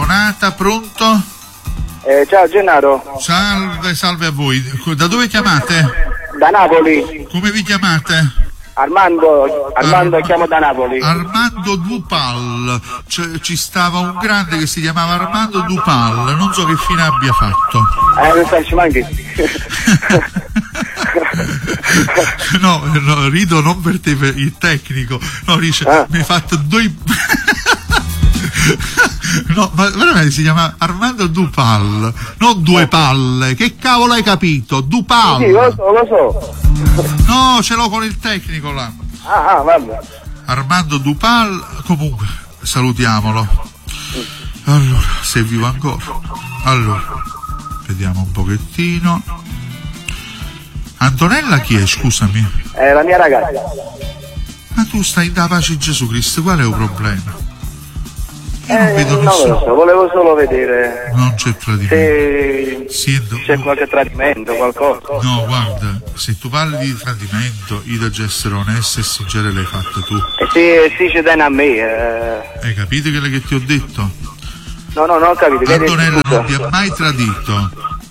telefonata, pronto? Ciao Gennaro. Salve a voi. Da dove chiamate? Da Napoli. Come vi chiamate? Armando, chiamo da Napoli. Armando Dupal. Ci stava un grande che si chiamava Armando Dupal, non so che fine abbia fatto. Non ci manchi. No, rido non per te, per il tecnico. No, dice, mi hai fatto due. No, ma veramente si chiama Armando Dupal, non due palle. Che cavolo hai capito? Dupal. Sì, lo so. No, ce l'ho con il tecnico là. Vabbè. Armando Dupal, comunque, salutiamolo. Allora, sei vivo ancora? Allora, vediamo un pochettino. Antonella chi è, scusami? È la mia ragazza. Ma tu stai da pace di Gesù Cristo, qual è il problema? Io non vedo nessuno. Non lo so, volevo solo vedere. Non c'è tradimento. C'è qualche tradimento, qualcosa. No, guarda, se tu parli di tradimento, io da essere onesto e sincero l'hai fatto tu. Sì, ci tiene a me. Hai capito quello che ti ho detto? No, non ho capito. Antonella non ti ha mai tradito.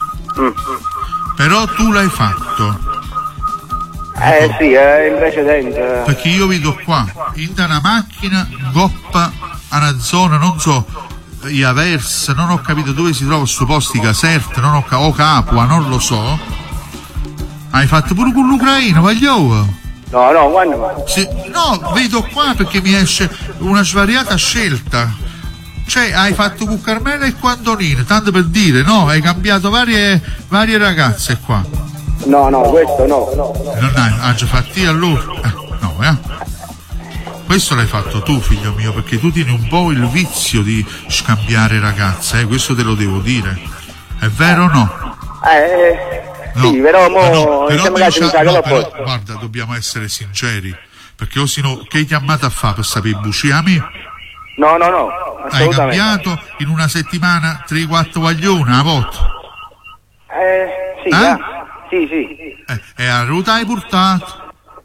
Però tu l'hai fatto. Sì, in precedenza. Perché io vedo qua, in una macchina, goppa, a una zona, non so, Iavers, non ho capito dove si trova sto posto di Caserte, o Capua, non lo so. Hai fatto pure con l'Ucraina, voglio. No, quando? No, vedo qua perché mi esce una svariata scelta. Cioè, hai fatto con Carmela e con Antonino, tanto per dire, no? Hai cambiato varie ragazze qua. No, questo no. Non hai già fatti allora? Questo l'hai fatto tu, figlio mio, perché tu tieni un po' il vizio di scambiare ragazze, questo te lo devo dire. È vero o no? No, sì, però guarda, dobbiamo essere sinceri, perché o sino che ti ammata a fa per sapere buciami? No, hai cambiato in una settimana 3-4 guaglione a volte? Sì. E a ruta hai portato?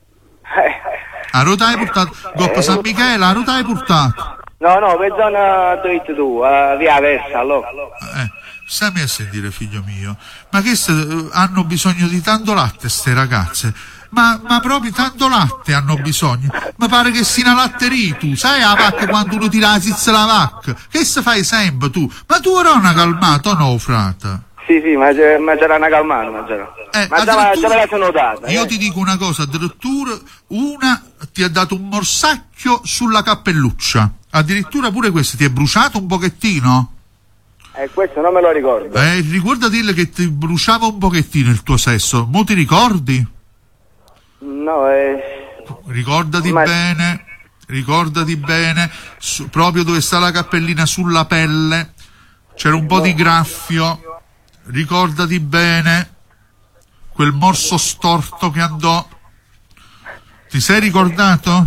A ruta hai portato? Goppa San Michele, a ruta hai portato? No, per zona dove tu, via Versa, allora. Stammi a sentire, figlio mio, ma che hanno bisogno di tanto latte ste ragazze? Ma proprio tanto latte hanno bisogno. Mi pare che sia una latteria tu, sai la vacca quando uno tira la zizza la vacca? Che se fai sempre tu? Ma tu eri una calmata o no, frate? Sì, ma c'era una calmata, ma ce la sono data. Io ti dico una cosa, addirittura una ti ha dato un morsacchio sulla cappelluccia. Addirittura pure questo ti è bruciato un pochettino? Questo non me lo ricordo. Ricorda dirle che ti bruciava un pochettino il tuo sesso. Mo ti ricordi? No, Ricordati bene, proprio dove sta la cappellina sulla pelle, c'era un po' di graffio. Ricordati bene quel morso storto che andò. Ti sei ricordato?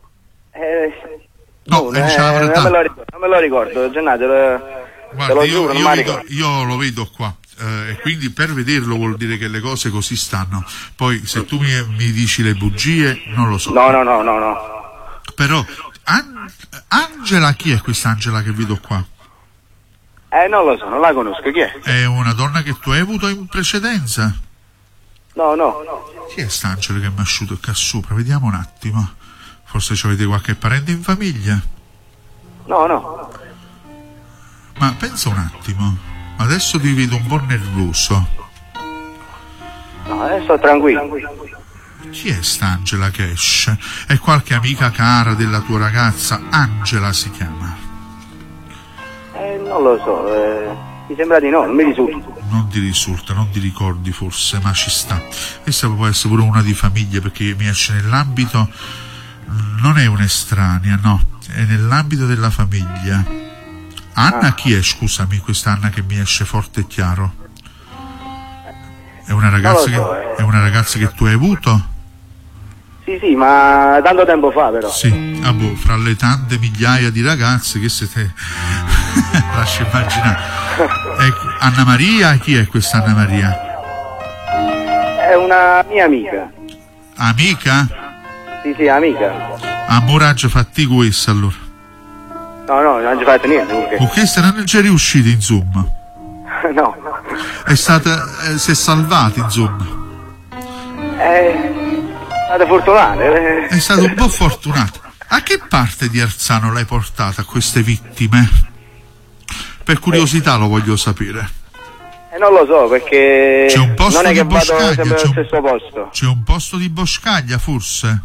No, non me lo ricordo, Gennaro. Guarda, io lo vedo qua. E quindi per vederlo vuol dire che le cose così stanno. Poi se tu mi dici le bugie non lo so. No. Però Angela, chi è questa Angela che vedo qua? Non lo so, non la conosco, chi è? È una donna che tu hai avuto in precedenza? No. Chi è st'Angela che mi ha asciutto qua sopra? Vediamo un attimo. Forse ci avete qualche parente in famiglia? No. Ma pensa un attimo, adesso ti vedo un po' nervoso. No, adesso tranquillo. Chi è st'Angela che esce? È qualche amica cara della tua ragazza? Angela si chiama. Non lo so, mi sembra di no, non mi risulta. Non ti risulta, non ti ricordi forse, ma ci sta. Questa può essere pure una di famiglia, perché mi esce nell'ambito, non è un'estranea, no, è nell'ambito della famiglia. Anna chi è, scusami, questa Anna che mi esce forte e chiaro? È una ragazza che tu hai avuto? Sì, ma tanto tempo fa però. Sì, fra le tante migliaia di ragazze che siete lascia immaginare. Anna Maria, chi è questa Anna Maria? È una mia amica. Amica? Sì, amica. Amore, fatti questo allora. No, non ci fate niente comunque. Con questa non ci è riusciti, insomma. No. Si è salvati, insomma. State fortunate. È stato un po' fortunato. A che parte di Arzano l'hai portata queste vittime? Per curiosità lo voglio sapere. Non lo so, perché C'è un posto non è di che vado boscaglia, sempre allo stesso posto. C'è un posto di boscaglia, forse?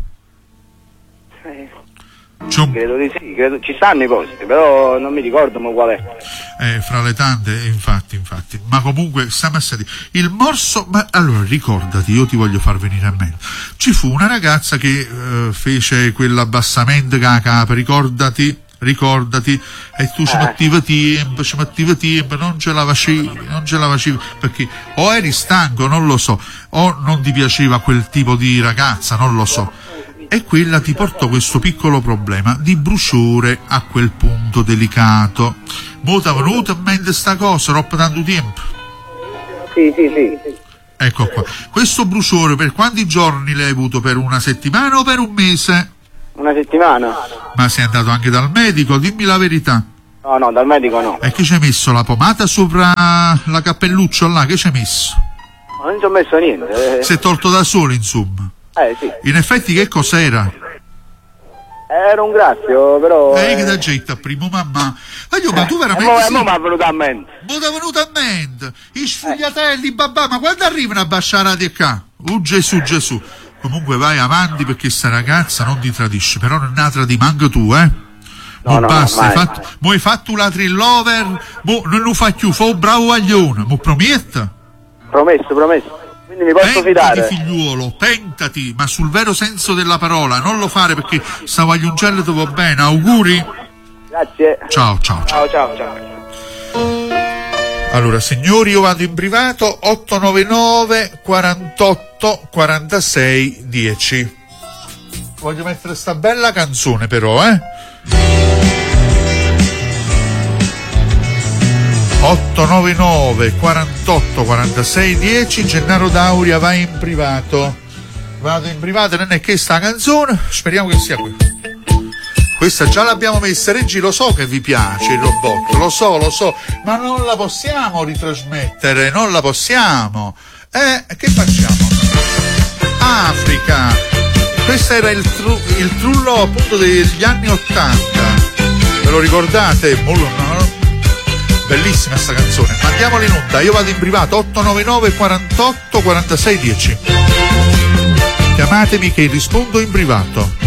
C'è un... Credo di sì, ci stanno i posti, però non mi ricordo qual è. Fra le tante, infatti. Ma comunque, stiamo a sentire. Il morso, ma allora ricordati, io ti voglio far venire a mente. Ci fu una ragazza che fece quell'abbassamento che a capo, ricordati, e tu ci mettevi tempo, non ce la facevi, perché o eri stanco, non lo so, o non ti piaceva quel tipo di ragazza, non lo so. E quella ti portò questo piccolo problema di bruciore a quel punto delicato. Mo' t'è venuta in mente sta cosa, troppo tanto tempo? Sì. Ecco qua. Questo bruciore per quanti giorni l'hai avuto? Per una settimana o per un mese? Una settimana. Ma sei andato anche dal medico? Dimmi la verità. No, dal medico no. E che ci hai messo? La pomata sopra la cappelluccio là? Che ci hai messo? Non ci ho messo niente. Si è tolto da solo, insomma. Sì. In effetti che cos'era? Era un grazio, però... Che da getta primo, mamma. Ma tu veramente... Mo mi è venuto a mente. Mo' t'è venuto a mente. I sfogliatelli, babà, ma quando arrivano a basciare di qua? Gesù. Comunque vai avanti, perché sta ragazza non ti tradisce, però non la tradi manco tu, No, basta, mo hai fatto la trillover, mo non lo fai più, fa un bravo guaglione, mo prometta? Promesso. Quindi mi posso fidare. Figliuolo, pentati, ma sul vero senso della parola, non lo fare perché sta guagliuncello ti va bene, auguri? Grazie. Ciao. Ciao. Allora, signori, io vado in privato, 899 48 46 10. Voglio mettere sta bella canzone però, 899 48 46 10. Gennaro Dauria, vai in privato. Vado in privato, non è che sta canzone, speriamo che sia qui. Questa già l'abbiamo messa, Reggi, lo so che vi piace il robot, lo so, ma non la possiamo ritrasmettere, non la possiamo. Che facciamo? Africa. Questo era il trullo appunto degli anni 80. Ve lo ricordate? Bellissima sta canzone. Mandiamola in onda, io vado in privato, 899 48 46 10. Chiamatemi che rispondo in privato.